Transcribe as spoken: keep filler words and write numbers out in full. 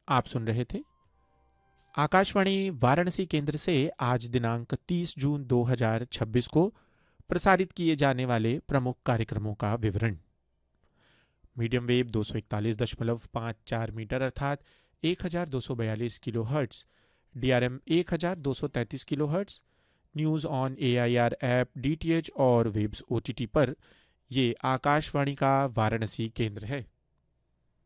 आप सुन रहे थे आकाशवाणी वाराणसी केंद्र से आज दिनांक तीस जून दो हज़ार छब्बीस को प्रसारित किए जाने वाले प्रमुख कार्यक्रमों का विवरण। मीडियम वेव दो सौ इकतालीस दशमलव पाँच चार मीटर अर्थात एक हज़ार दो सौ बयालीस kilo hertz, D R M एक हज़ार दो सौ तैंतीस kilo hertz, news on A I R app, D T H और वेब्स ओ टी टी पर ये आकाशवाणी का वाराणसी केंद्र है।